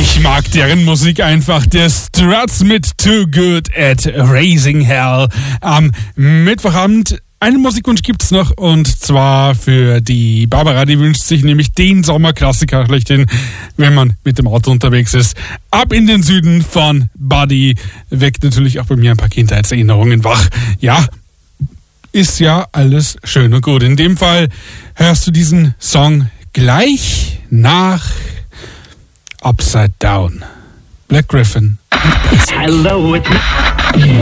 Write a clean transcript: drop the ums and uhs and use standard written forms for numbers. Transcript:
Ich mag deren Musik einfach. Der Struts mit Too Good at Raising Hell. Am Mittwochabend einen Musikwunsch gibt's noch, und zwar für die Barbara. Die wünscht sich nämlich den Sommerklassiker schlechthin, wenn man mit dem Auto unterwegs ist. Ab in den Süden von Buddy. Weckt natürlich auch bei mir ein paar Kindheitserinnerungen wach. Ja, ist ja alles schön und gut. In dem Fall hörst du diesen Song gleich nach Upside Down. Black Gryphon. Hello, it's